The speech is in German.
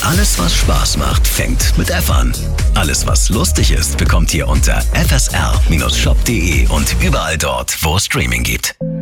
Alles, was Spaß macht, fängt mit F an. Alles, was lustig ist, bekommt ihr unter fsr-shop.de und überall dort, wo es Streaming gibt.